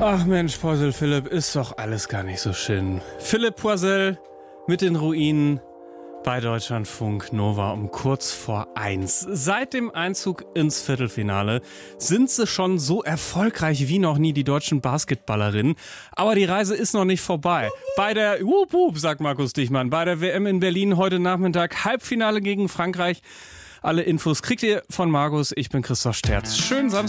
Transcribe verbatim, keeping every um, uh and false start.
Ach Mensch, Poisel Philipp, ist doch alles gar nicht so schön. Philipp Poisel mit den Ruinen bei Deutschlandfunk Nova um kurz vor eins. Seit dem Einzug ins Viertelfinale sind sie schon so erfolgreich wie noch nie, die deutschen Basketballerinnen. Aber die Reise ist noch nicht vorbei. Bei der, wup, wup, sagt Markus Dichmann, bei der W M in Berlin heute Nachmittag Halbfinale gegen Frankreich. Alle Infos kriegt ihr von Markus. Ich bin Christoph Sterz. Schönen Samstag.